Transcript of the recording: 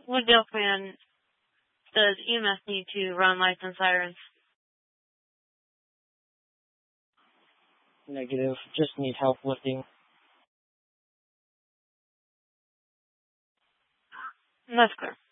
Wooddale fan, does EMS need to run lights and sirens? Negative. Just need help lifting. That's clear.